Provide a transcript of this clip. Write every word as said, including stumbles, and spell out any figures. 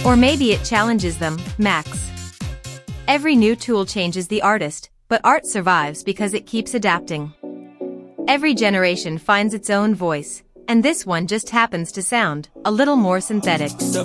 Or maybe it challenges them, Max. Every new tool changes the artist, but art survives because it keeps adapting. Every generation finds its own voice, and this one just happens to sound a little more synthetic. The